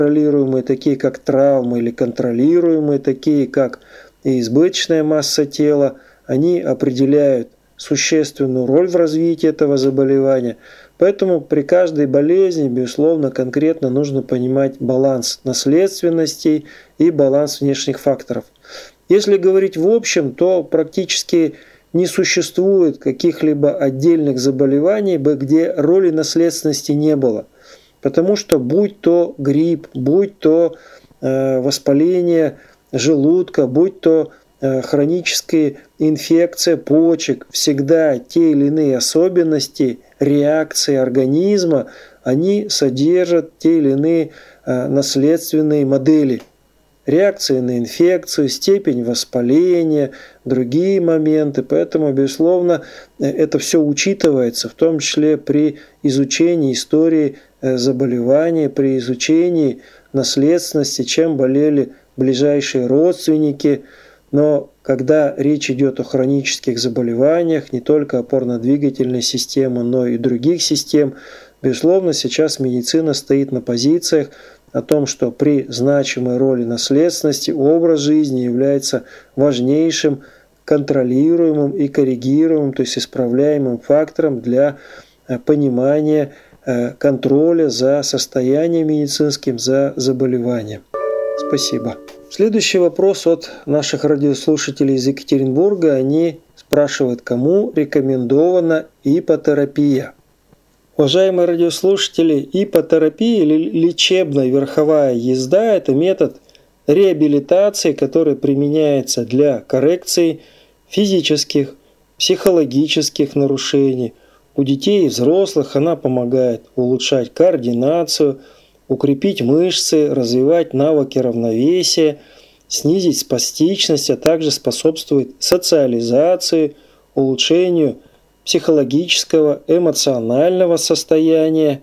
контролируемые, такие как травмы, или контролируемые, такие как избыточная масса тела, они определяют существенную роль в развитии этого заболевания. Поэтому при каждой болезни, безусловно, конкретно нужно понимать баланс наследственностей и баланс внешних факторов. Если говорить в общем, то практически не существует каких-либо отдельных заболеваний, где роли наследственности не было. Потому что будь то грипп, будь то воспаление желудка, будь то хроническая инфекция почек, всегда те или иные особенности, реакции организма, они содержат те или иные наследственные модели. Реакции на инфекцию, степень воспаления, другие моменты. Поэтому, безусловно, это все учитывается, в том числе при изучении истории заболеваний, при изучении наследственности, чем болели ближайшие родственники. Но когда речь идет о хронических заболеваниях, не только опорно-двигательной системы, но и других систем, безусловно, сейчас медицина стоит на позициях о том, что при значимой роли наследственности образ жизни является важнейшим контролируемым и коррегируемым, то есть исправляемым фактором для понимания контроля за состоянием медицинским, за заболеванием. Спасибо. Следующий вопрос от наших радиослушателей из Екатеринбурга. Они спрашивают, кому рекомендована ипотерапия. Уважаемые радиослушатели, ипотерапия или лечебная верховая езда – это метод реабилитации, который применяется для коррекции физических, психологических нарушений. У детей и взрослых она помогает улучшать координацию, укрепить мышцы, развивать навыки равновесия, снизить спастичность, а также способствует социализации, улучшению психологического, эмоционального состояния.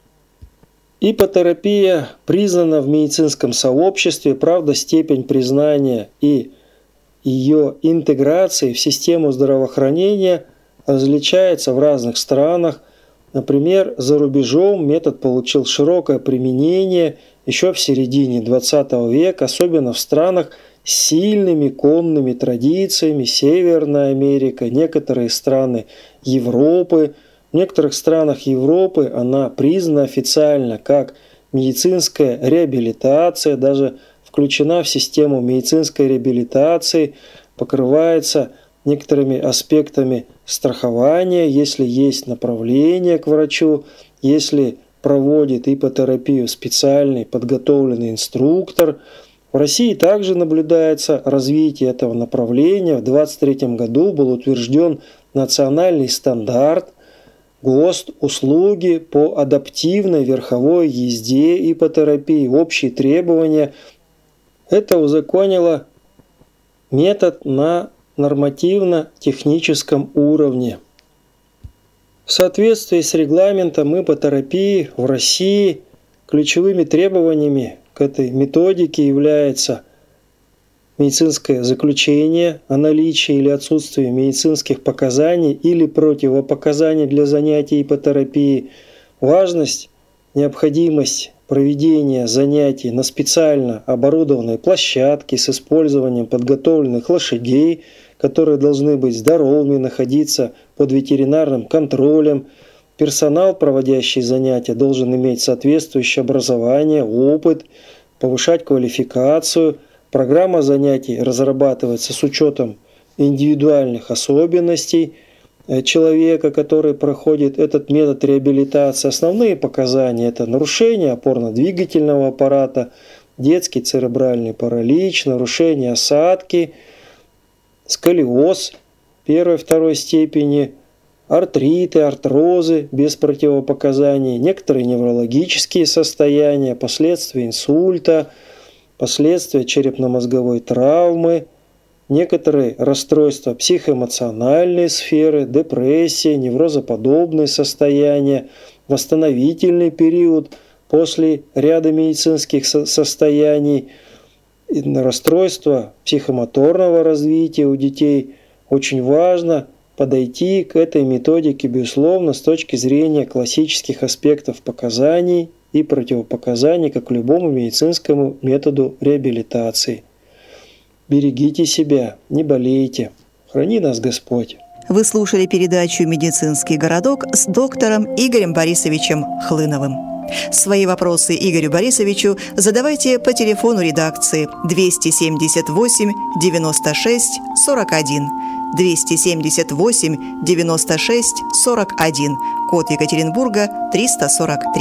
Ипотерапия признана в медицинском сообществе, правда, степень признания и ее интеграции в систему здравоохранения различается в разных странах. Например, за рубежом метод получил широкое применение еще в середине 20 века, особенно в странах с сильными конными традициями, Северная Америка, некоторые страны Европы. В некоторых странах Европы она признана официально как медицинская реабилитация, даже включена в систему медицинской реабилитации, покрывается некоторыми аспектами страхования, если есть направление к врачу, если проводит ипотерапию специальный подготовленный инструктор. В России также наблюдается развитие этого направления. В 2023 году был утвержден национальный стандарт ГОСТ услуги по адаптивной верховой езде ипотерапии. Общие требования. Это узаконило метод на нормативно-техническом уровне. В соответствии с регламентом ипотерапии в России ключевыми требованиями к этой методике является медицинское заключение о наличии или отсутствии медицинских показаний или противопоказаний для занятий ипотерапии, важность, необходимость проведения занятий на специально оборудованной площадке с использованием подготовленных лошадей, которые должны быть здоровыми, находиться под ветеринарным контролем. Персонал, проводящий занятия, должен иметь соответствующее образование, опыт, повышать квалификацию. Программа занятий разрабатывается с учетом индивидуальных особенностей человека, который проходит этот метод реабилитации. Основные показания – это нарушение опорно-двигательного аппарата, детский церебральный паралич, нарушение осадки, сколиоз первой-второй степени, артриты, артрозы без противопоказаний, некоторые неврологические состояния, последствия инсульта, последствия черепно-мозговой травмы, некоторые расстройства психоэмоциональной сферы, депрессия, неврозоподобные состояния, восстановительный период после ряда медицинских состояний, расстройства психомоторного развития у детей. Очень важно подойти к этой методике, безусловно, с точки зрения классических аспектов показаний и противопоказаний как к любому медицинскому методу реабилитации. Берегите себя, не болейте. Храни нас Господь. Вы слушали передачу «Медицинский городок» с доктором Игорем Борисовичем Хлыновым. Свои вопросы Игорю Борисовичу задавайте по телефону редакции 278 96 41, 278 96 41, код Екатеринбурга 343.